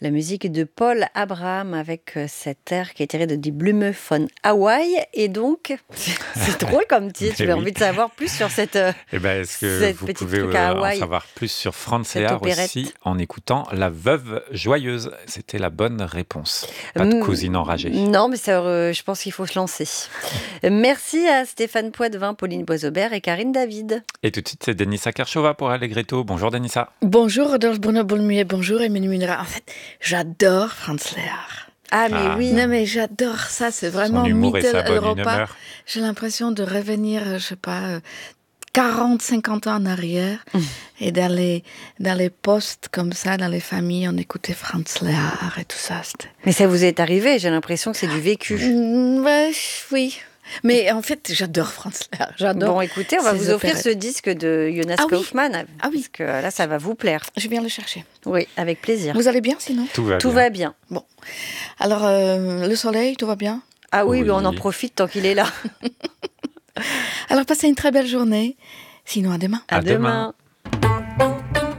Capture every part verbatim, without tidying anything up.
La musique de Paul Abraham avec cet air qui est tiré de Die Blume von Hawaii. Et donc, c'est drôle comme titre. J'ai oui. envie de savoir plus sur cette Eh ben, est-ce que cette vous petite pouvez truc à euh, en Hawaï. savoir plus sur Franz Cette Lehár opérette. aussi en écoutant La Veuve Joyeuse? C'était la bonne réponse. Pas de Mm, cousine enragée. Non, mais ça, euh, je pense qu'il faut se lancer. Merci à Stéphane Poitvin, Pauline Boisaubert et Karine David. Et tout de suite, c'est Denisa Kershova pour Allegretto. Bonjour Denisa. Bonjour Rodolphe Bruno-Boulmuet, bonjour Emmanuel Munera. En fait, j'adore Franz Lehár. Ah, mais Ah. oui. Non mais j'adore ça, c'est vraiment Son humour et sa bonne Mitteleuropa. humeur. J'ai l'impression de revenir, je sais pas, quarante, cinquante ans en arrière. Mmh. Et dans les, dans les postes comme ça, dans les familles, on écoutait Franz Lehár et tout ça. C'était... Mais ça vous est arrivé, j'ai l'impression que c'est du vécu. Mm, ouais, oui. Mais en fait, j'adore Franz Lehár. J'adore. Bon, écoutez, on va ces vous offrir opérettes. ce disque de Jonas Ah oui. Kaufmann. Ah oui. Parce que là, ça va vous plaire. Je viens le chercher. Oui, avec plaisir. Vous allez bien sinon? Tout va Tout bien. va bien. Bon. Alors, euh, le soleil, tout va bien? Ah oui, Oui. mais on en profite tant qu'il est là. Alors, passez une très belle journée. Sinon, à demain. À, À demain. demain.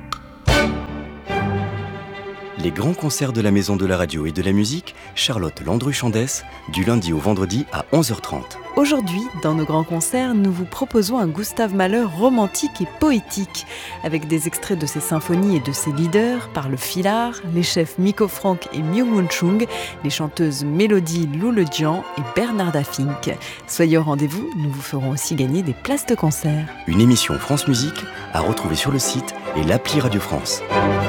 Les grands concerts de la Maison de la Radio et de la Musique, Charlotte Landru-Chandès, du lundi au vendredi à onze heures trente. Aujourd'hui, dans nos grands concerts, nous vous proposons un Gustave Mahler romantique et poétique, avec des extraits de ses symphonies et de ses leaders par le filard, les chefs Mikko Franck et Myung-Whun Chung, les chanteuses Mélodie Loulejian et Bernarda Fink. Soyez au rendez-vous, nous vous ferons aussi gagner des places de concert. Une émission France Musique à retrouver sur le site et l'appli Radio France.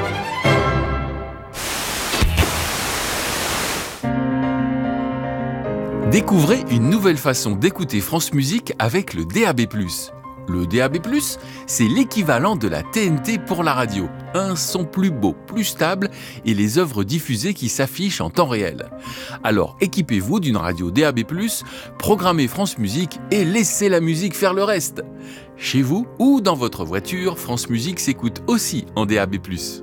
Découvrez une nouvelle façon d'écouter France Musique avec le D A B plus. Le D A B plus, c'est l'équivalent de la T N T pour la radio. Un son plus beau, plus stable et les œuvres diffusées qui s'affichent en temps réel. Alors équipez-vous d'une radio D A B plus, programmez France Musique et laissez la musique faire le reste. Chez vous ou dans votre voiture, France Musique s'écoute aussi en D A B plus.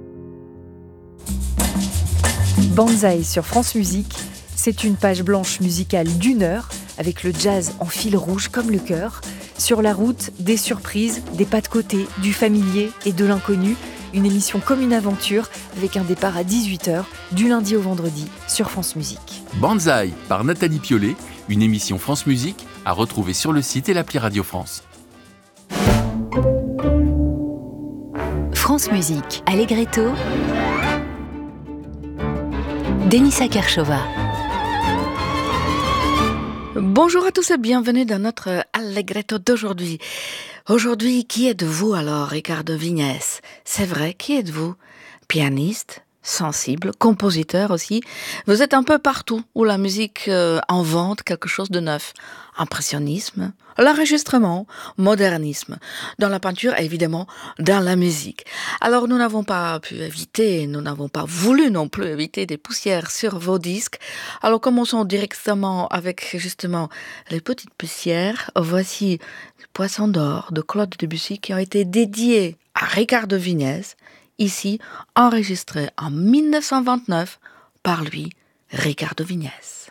Banzai sur France Musique, c'est une page blanche musicale d'une heure, avec le jazz en fil rouge comme le cœur. Sur la route, des surprises, des pas de côté, du familier et de l'inconnu. Une émission comme une aventure, avec un départ à dix-huit heures, du lundi au vendredi, sur France Musique. Banzai par Nathalie Piollet, une émission France Musique à retrouver sur le site et l'appli Radio France. France Musique, Allegretto, Denisa Kershova. Bonjour à tous et bienvenue dans notre Allegretto d'aujourd'hui. Aujourd'hui, qui êtes-vous alors, Ricardo Vignès? C'est vrai, qui êtes-vous? Pianiste, sensible, compositeur aussi. Vous êtes un peu partout où la musique euh, invente quelque chose de neuf. Impressionnisme, l'enregistrement, modernisme. Dans la peinture, évidemment, dans la musique. Alors, nous n'avons pas pu éviter, nous n'avons pas voulu non plus éviter des poussières sur vos disques. Alors, commençons directement avec, justement, les petites poussières. Voici Poisson d'or de Claude Debussy qui ont été dédiés à Ricardo Vignès, ici enregistré en mille neuf cent vingt-neuf par lui, Ricardo Vignès.